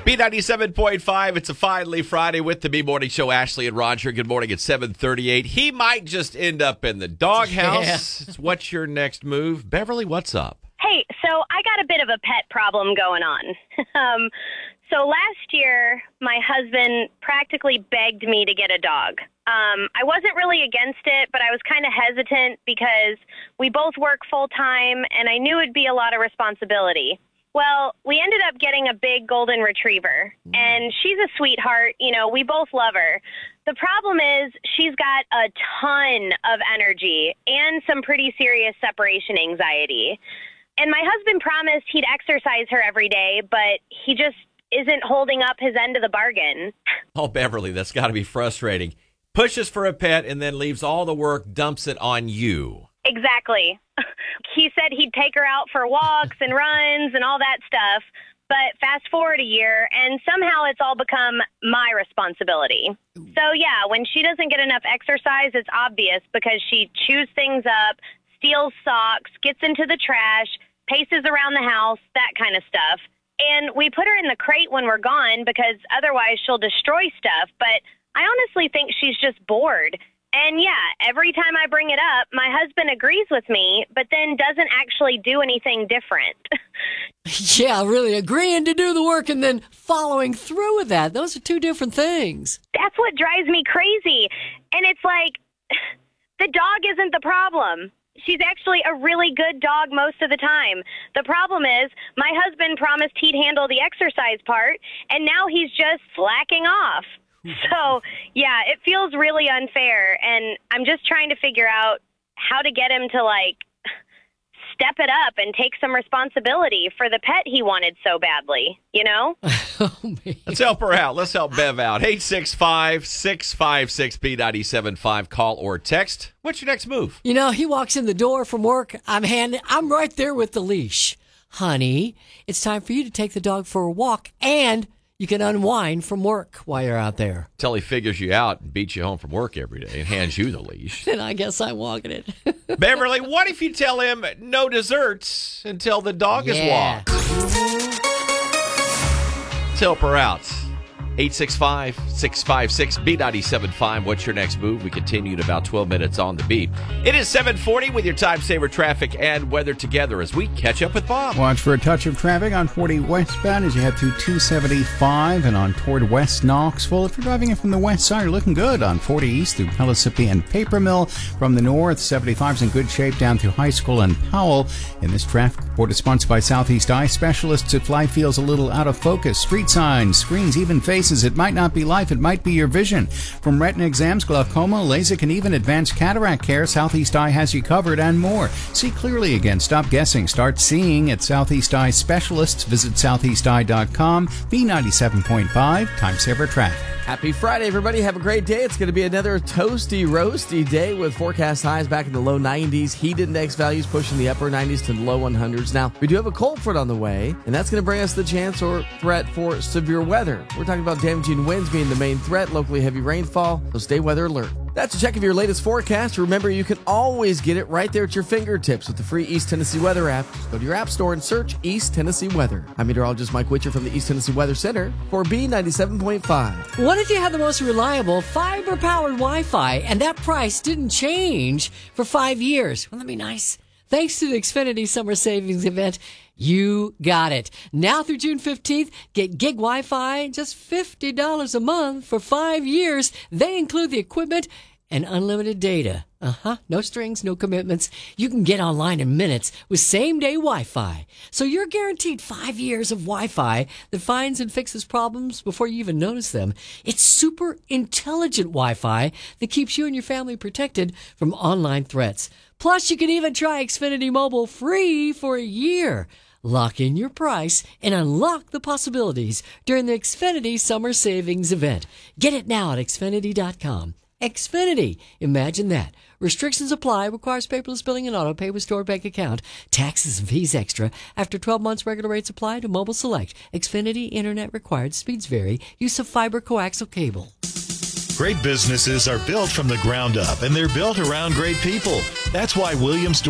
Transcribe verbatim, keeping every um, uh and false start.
B ninety-seven point five, it's a finally Friday with the B-Morning Show. Ashley and Roger, good morning at seven thirty-eight. He might just end up in the doghouse. Yeah. What's your next move? Beverly, what's up? Hey, so I got a bit of a pet problem going on. um, so last year, my husband practically begged me to get a dog. Um, I wasn't really against it, but I was kind of hesitant because we both work full-time, and I knew it'd be a lot of responsibility. Well, we ended up getting a big golden retriever, and she's a sweetheart. You know, we both love her. The problem is she's got a ton of energy and some pretty serious separation anxiety. And my husband promised he'd exercise her every day, but he just isn't holding up his end of the bargain. Oh, Beverly, that's got to be frustrating. Pushes for a pet and then leaves all the work, dumps it on you. Exactly. He said he'd take her out for walks and runs and all that stuff. But fast forward a year, and somehow it's all become my responsibility. So, yeah, when she doesn't get enough exercise, it's obvious because she chews things up, steals socks, gets into the trash, paces around the house, that kind of stuff. And we put her in the crate when we're gone because otherwise she'll destroy stuff. But I honestly think she's just bored. And yeah, every time I bring it up, my husband agrees with me, but then doesn't actually do anything different. Yeah, really agreeing to do the work and then following through with that. Those are two different things. That's what drives me crazy. And it's like, the dog isn't the problem. She's actually a really good dog most of the time. The problem is my husband promised he'd handle the exercise part, and now he's just slacking off. So, yeah, it feels really unfair, and I'm just trying to figure out how to get him to, like, step it up and take some responsibility for the pet he wanted so badly, you know? Oh, man. Let's help her out. Let's help Bev out. eight six five, six five six, B nine seven five. Call or text. What's your next move? You know, he walks in the door from work. I'm handing, I'm right there with the leash. Honey, it's time for you to take the dog for a walk, and you can unwind from work while you're out there. Till he figures you out and beats you home from work every day and hands you the leash. And I guess I'm walking it. Beverly, what if you tell him no desserts until the dog is Yeah. walked? Let's help her out. eight six five, six five six, B nine seven five. What's your next move? We continue in about twelve minutes on the beat. It is seven forty with your time saver traffic and weather together as we catch up with Bob. Watch for a touch of traffic on forty westbound as you head through two seventy-five and on toward West Knoxville. If you're driving in from the west side, you're looking good on forty east through Pellissippi and Paper Mill. From the north, seventy-five is in good shape down through High School and Powell. In this traffic report is sponsored by Southeast Eye Specialists. If life feels a little out of focus, street signs, screens, even faces, it might not be life, it might be your vision. From retina exams, glaucoma, LASIK, and even advanced cataract care, Southeast Eye has you covered and more. See clearly again. Stop guessing. Start seeing at Southeast Eye Specialists. Visit southeast eye dot com. B ninety-seven point five, Time Saver Traffic. Happy Friday, everybody. Have a great day. It's going to be another toasty, roasty day with forecast highs back in the low nineties. Heat index values pushing the upper nineties to the low hundreds. Now, we do have a cold front on the way, and that's going to bring us the chance or threat for severe weather. We're talking about damaging winds being the main threat, locally heavy rainfall, so stay weather alert. That's a check of your latest forecast. Remember, you can always get it right there at your fingertips with the free East Tennessee Weather app. Just go to your app store and search East Tennessee Weather. I'm meteorologist Mike Witcher from the East Tennessee Weather Center for B ninety-seven point five. What if you had the most reliable fiber-powered Wi-Fi and that price didn't change for five years? Wouldn't that be nice? Thanks to the Xfinity Summer Savings Event, you got it. Now through June fifteenth, get gig Wi-Fi just fifty dollars a month for five years. They include the equipment and unlimited data. Uh-huh. No strings, no commitments. You can get online in minutes with same-day Wi-Fi. So you're guaranteed five years of Wi-Fi that finds and fixes problems before you even notice them. It's super intelligent Wi-Fi that keeps you and your family protected from online threats. Plus, you can even try Xfinity Mobile free for a year. Lock in your price and unlock the possibilities during the Xfinity Summer Savings Event. Get it now at Xfinity dot com. Xfinity. Imagine that. Restrictions apply. Requires paperless billing and auto pay with stored bank account. Taxes and fees extra. After twelve months, regular rates apply to Mobile Select. Xfinity Internet required. Speeds vary. Use of fiber coaxial cable. Great businesses are built from the ground up, and they're built around great people. That's why Williams